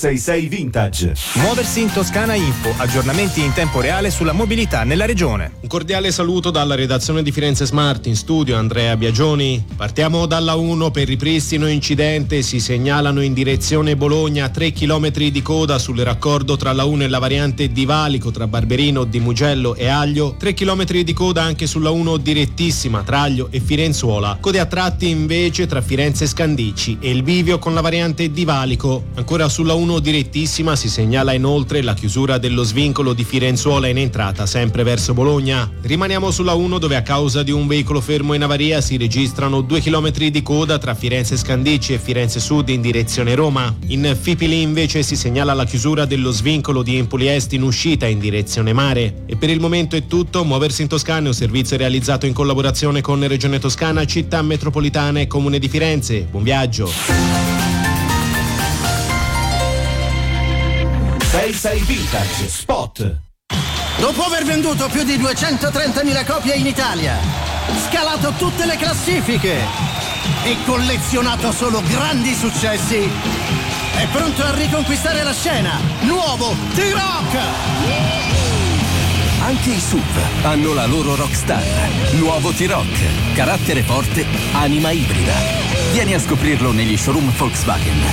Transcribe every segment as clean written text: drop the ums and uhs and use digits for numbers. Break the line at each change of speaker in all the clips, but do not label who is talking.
66 Vintage.
Muoversi in Toscana Info, aggiornamenti in tempo reale sulla mobilità nella regione.
Un cordiale saluto dalla redazione di Firenze Smart, in studio Andrea Biagioni. Partiamo dalla 1 per ripristino incidente, si segnalano in direzione Bologna 3 chilometri di coda sul raccordo tra la 1 e la variante di Valico tra Barberino, Di Mugello e Aglio, 3 chilometri di coda anche sulla 1 direttissima tra Aglio e Firenzuola, code a tratti invece tra Firenze Scandicci e il bivio con la variante di Valico. Ancora sulla 1 direttissima si segnala inoltre la chiusura dello svincolo di Firenzuola in entrata sempre verso Bologna. Rimaniamo sulla 1 dove a causa di un veicolo fermo in avaria si registrano 2 chilometri di coda tra Firenze Scandicci e Firenze Sud in direzione Roma. In Fipili invece si segnala la chiusura dello svincolo di Empoli Est in uscita in direzione mare. E per il momento è tutto. Muoversi in Toscana è un servizio realizzato in collaborazione con Regione Toscana, Città Metropolitana e Comune di Firenze. Buon viaggio.
66 Vintage Spot.
Dopo aver venduto più di 230.000 copie in Italia, scalato tutte le classifiche e collezionato solo grandi successi, è pronto a riconquistare la scena. Nuovo T-Rock!
Anche i SUV hanno la loro rockstar. Nuovo T-Rock. Carattere forte, anima ibrida. Vieni a scoprirlo negli showroom Volkswagen.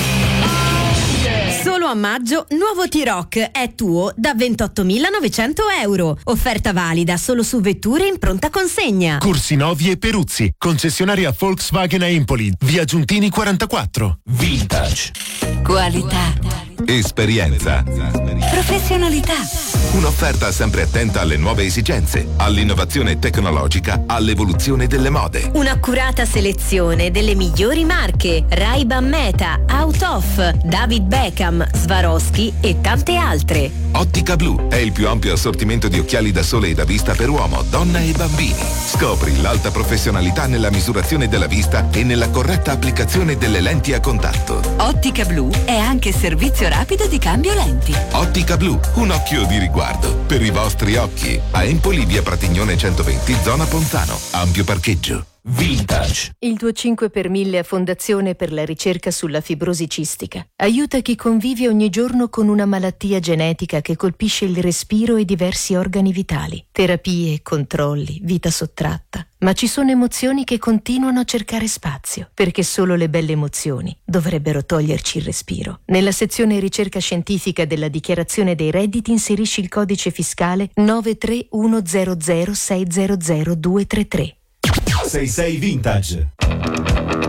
Solo a maggio, nuovo T-Rock è tuo da 28.900 euro. Offerta valida solo su vetture in pronta consegna.
Corsi Novi e Peruzzi, concessionaria Volkswagen a Empoli, via Giuntini 44.
Vintage.
Qualità.
Esperienza.
Professionalità.
Un'offerta sempre attenta alle nuove esigenze, all'innovazione tecnologica, all'evoluzione delle mode.
Un'accurata selezione delle migliori marche: Ray-Ban Meta, Out Of, David Beckham, Swarovski e tante altre.
Ottica Blu è il più ampio assortimento di occhiali da sole e da vista per uomo, donna e bambini. Scopri l'alta professionalità nella misurazione della vista e nella corretta applicazione delle lenti a contatto.
Ottica Blu è anche servizio rapido di cambio lenti.
Ottica Blu, un occhio di riguardo per i vostri occhi. A Empoli, via Pratignone 120, zona Ponzano. Ampio parcheggio.
Vintage.
Il tuo 5 per 1000 a Fondazione per la ricerca sulla fibrosi cistica aiuta chi convive ogni giorno con una malattia genetica che colpisce il respiro e diversi organi vitali. Terapie, controlli, vita sottratta. Ma ci sono emozioni che continuano a cercare spazio, perché solo le belle emozioni dovrebbero toglierci il respiro. Nella sezione ricerca scientifica della dichiarazione dei redditi inserisci il codice fiscale 93100600233.
66 Vintage.